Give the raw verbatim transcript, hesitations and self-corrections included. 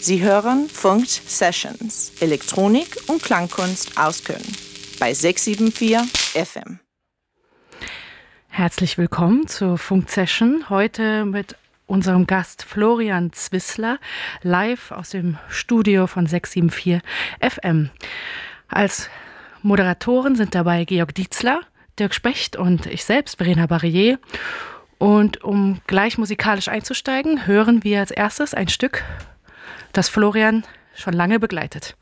Sie hören Funk Sessions, Elektronik und Klangkunst aus Köln bei sechs sieben vier F M. Herzlich willkommen zu Funk Session, heute mit unserem Gast Florian Zwissler, live aus dem Studio von sechs sieben vier F M. Als Moderatoren sind dabei Georg Dietzler, Dirk Specht und ich selbst, Verena Barrier. Und um gleich musikalisch einzusteigen, hören wir als erstes ein Stück, das Florian schon lange begleitet.